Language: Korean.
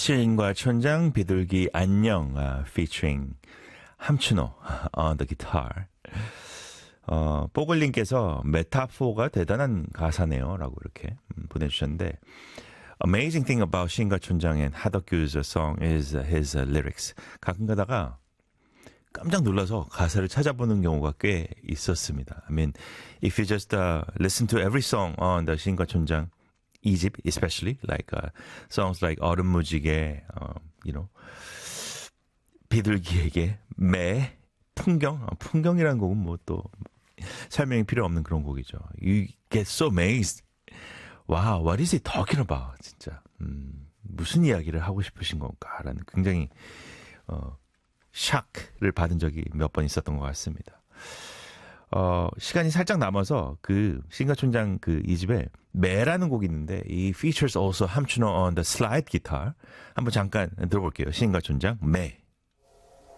시인과 촌장 비둘기 안녕 featuring 함춘호 on the guitar. 뽀글님께서 메타포가 대단한 가사네요 라고 이렇게 보내주셨는데 Amazing thing about 시인과 촌장 and 하덕규's song is his lyrics. 가끔 가다가 깜짝 놀라서 가사를 찾아보는 경우가 꽤 있었습니다. I mean, if you just listen to every song on the 시인과 촌장 2집, especially like songs like 얼음 무지개, you know, 비둘기에게, 매, 풍경이라는 곡은 뭐 또 설명이 필요 없는 그런 곡이죠. You get so amazed. Wow, what is he talking about? 진짜 무슨 이야기를 하고 싶으신 건가라는 굉장히 샥을 받은 적이 몇 번 있었던 것 같습니다. 시간이 살짝 남아서 그 신가촌장 그 이 집에 매라는 곡이 있는데 이 features also 함춘호 on the slide guitar 한번 잠깐 들어볼게요. 신가촌장 매.